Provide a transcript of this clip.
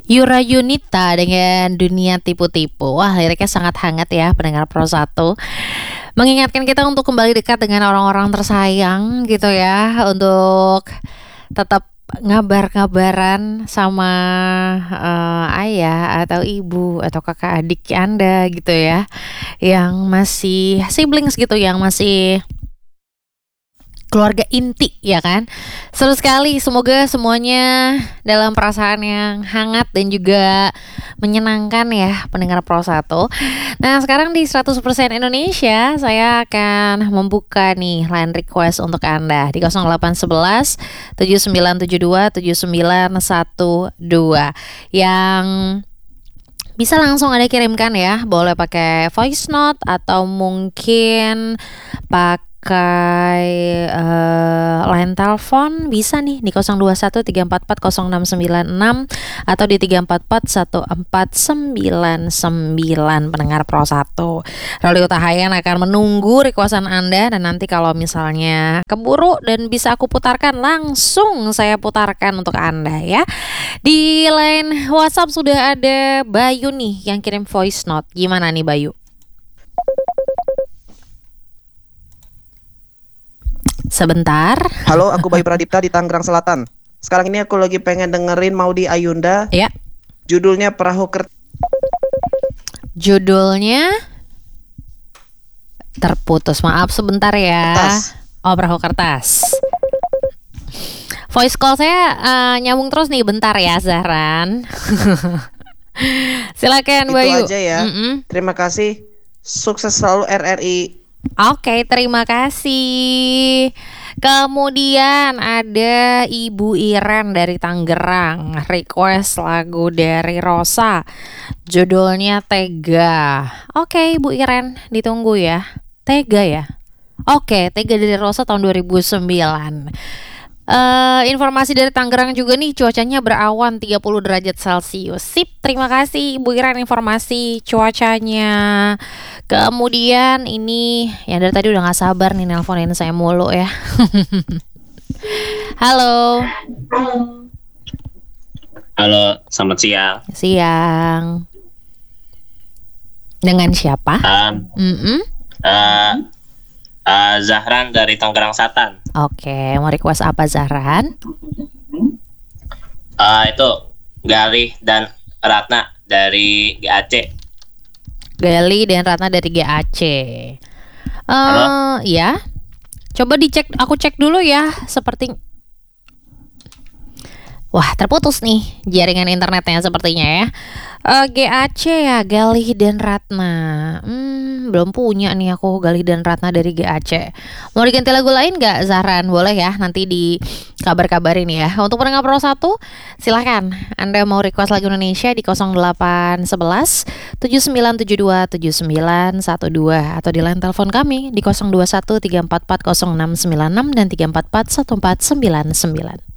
Yura Yunita dengan Dunia Tipu-Tipu. Wah, liriknya sangat hangat ya pendengar Pro 1. Mengingatkan kita untuk kembali dekat dengan orang-orang tersayang gitu ya, untuk tetap ngabar-ngabaran sama ayah atau ibu atau kakak adik Anda gitu ya, yang masih siblings gitu, yang masih keluarga inti ya kan. Seru sekali, semoga semuanya dalam perasaan yang hangat dan juga menyenangkan ya pendengar Pro 1. Nah, sekarang di 100% Indonesia saya akan membuka nih line request untuk Anda di 0811 7972 7912 yang bisa langsung Anda kirimkan ya. Boleh pakai voice note atau mungkin pakai line telepon, bisa nih di 0213440696 atau di 3441499 pendengar Pro 1. Roli Utahayan akan menunggu requestan Anda, dan nanti kalau misalnya keburu dan bisa aku putarkan, langsung saya putarkan untuk Anda ya. Di line WhatsApp sudah ada Bayu nih yang kirim voice note. Gimana nih Bayu? Sebentar. Halo, aku Bayu Pradipta di Tangerang Selatan. Sekarang ini aku lagi pengen dengerin Maudy Ayunda. Ya. Judulnya Perahu Kertas. Judulnya terputus. Maaf sebentar ya. Kertas. Oh, Perahu Kertas. Voice call saya nyambung terus nih, bentar ya Zahran. Silakan Itu Bayu. aja ya. Terima kasih. Sukses selalu RRI. Oke, terima kasih. Kemudian ada Ibu Iren dari Tangerang, request lagu dari Rosa, judulnya Tega. Oke, Ibu Iren, ditunggu ya. Tega ya. Oke, Tega dari Rosa tahun 2009. Informasi dari Tangerang juga nih, cuacanya berawan 30 derajat Celcius. Sip, terima kasih Ibu Iren informasi cuacanya. Kemudian ini yang dari tadi udah gak sabar nih nelponin saya mulu ya. Halo. Halo, selamat siang. Siang. Dengan siapa? Zahran dari Tangerang Selatan. Oke, mau request apa Zahran? Itu Galih dan Ratna dari GAC. Gali dan Ratna dari GAC. Halo? Ya. Coba dicek, aku cek dulu ya. Seperti wah, terputus nih jaringan internetnya sepertinya ya. GAC ya, Galih dan Ratna. Belum punya nih aku Galih dan Ratna dari GAC. Mau diganti lagu lain gak Zahran? Boleh ya, nanti di kabar-kabarin ya. Untuk pendengar Pro 1, silahkan Anda mau request lagu Indonesia di 0811 7972 7912 atau di line telepon kami di 021 344 0696 dan 344 1499.